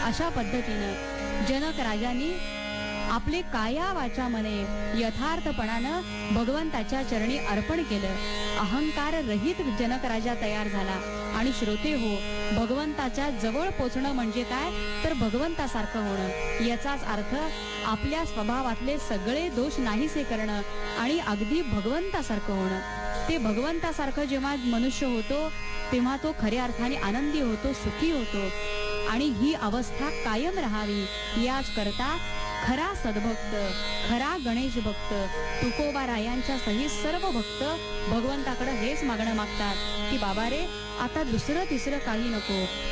अशा पद्धतीनं जनक राजांनी आपले काया वाचा मने यथार्थपणानं भगवंताच्या चरणी अर्पण केलं। अहंकार रहित जनक राजा तयार झाला। आणि श्रोते हो, भगवंताच्या जवळ पोचणं म्हणजे काय तर भगवंतासारखं होणं। याचाच अर्थ आपल्या स्वभावातले सगळे दोष नाहीसे करणं आणि अगदी भगवंतासारखं होणं। ते भगवंतासारखं जेव्हा मनुष्य होतो तेव्हा तो खऱ्या अर्थाने आनंदी होतो, सुखी होतो। आणि ही अवस्था कायम राहावी याच करता खरा सद्भक्त, खरा गणेश भक्त, तुकोबा रायांच्या सहित सर्व भक्त भगवंताकडे हेच मागणं मागतात की बाबा रे, आता दुसरं तिसरं काही नको।